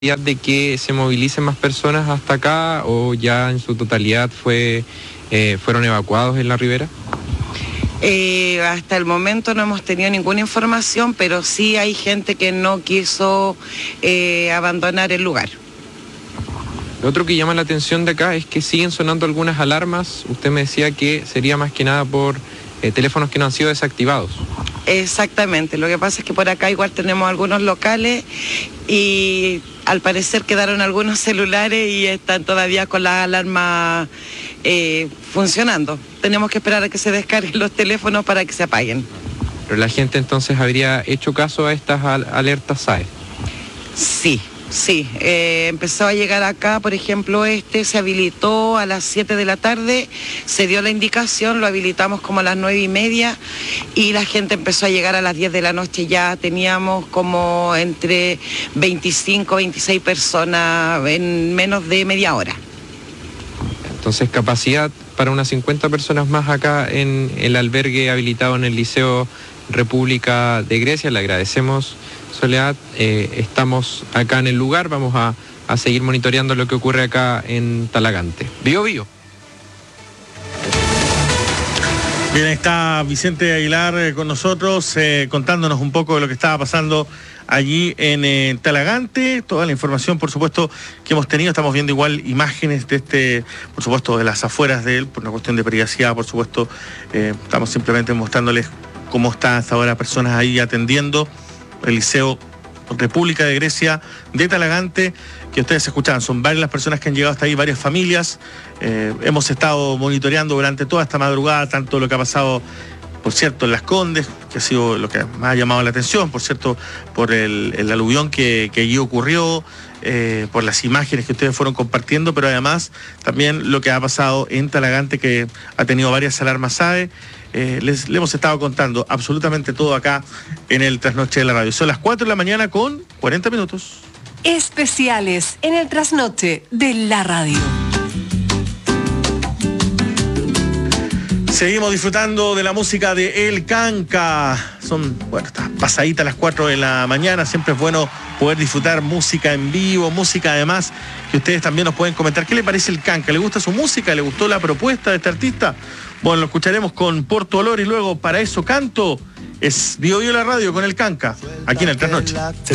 de que se movilicen más personas hasta acá o ya en su totalidad fueron evacuados en la ribera? Hasta el momento no hemos tenido ninguna información, pero sí hay gente que no quiso abandonar el lugar. Lo otro que llama la atención de acá es que siguen sonando algunas alarmas. Usted me decía que sería más que nada por teléfonos que no han sido desactivados. Exactamente, lo que pasa es que por acá igual tenemos algunos locales y al parecer quedaron algunos celulares y están todavía con las alarmas funcionando. Tenemos que esperar a que se descarguen los teléfonos para que se apaguen. Pero la gente entonces habría hecho caso a estas alertas SAE. Sí, empezó a llegar acá, por ejemplo, se habilitó a las 7 de la tarde, se dio la indicación, lo habilitamos como a las 9:30 y la gente empezó a llegar a las 10 de la noche. Ya teníamos como entre 25, 26 personas en menos de media hora. Entonces, capacidad para unas 50 personas más acá en el albergue habilitado en el Liceo República de Grecia. Le agradecemos, Soledad. Estamos acá en el lugar, vamos a seguir monitoreando lo que ocurre acá en Talagante. Bio. Bien, está Vicente Aguilar con nosotros, contándonos un poco de lo que estaba pasando allí en Talagante. Toda la información, por supuesto, que hemos tenido. Estamos viendo igual imágenes de por supuesto, de las afueras de él, por una cuestión de privacidad, por supuesto. Estamos simplemente mostrándoles cómo están hasta ahora personas ahí atendiendo el Liceo República de Grecia de Talagante, que ustedes escuchaban. Son varias las personas que han llegado hasta ahí, varias familias. Hemos estado monitoreando durante toda esta madrugada, tanto lo que ha pasado, por cierto, en Las Condes, que ha sido lo que más ha llamado la atención, por cierto, por el aluvión que allí ocurrió, por las imágenes que ustedes fueron compartiendo, pero además también lo que ha pasado en Talagante, que ha tenido varias alarmas SAE. Le hemos estado contando absolutamente todo acá en el Trasnoche de la Radio. Son las 4 de la mañana con 40 minutos. Especiales en el Trasnoche de la Radio. Seguimos disfrutando de la música de El Canca. Está pasadita las 4 de la mañana. Siempre es bueno poder disfrutar música en vivo, música además que ustedes también nos pueden comentar. ¿Qué le parece El Canca? ¿Le gusta su música? ¿Le gustó la propuesta de este artista? Bueno, lo escucharemos con Porto Olor y luego Para Eso Canto. Es Bio la Radio con El Canca, aquí en el Trasnoche.